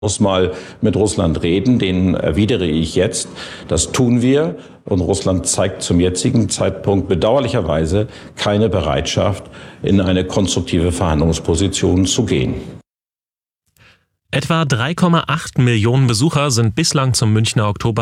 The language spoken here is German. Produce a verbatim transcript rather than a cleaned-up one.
muss mal mit Russland reden, den erwidere ich jetzt. Das tun wir und Russland zeigt zum jetzigen Zeitpunkt bedauerlicherweise keine Bereitschaft, in eine konstruktive Verhandlungsposition zu gehen. Etwa drei Komma acht Millionen Besucher sind bislang zum Münchner Oktober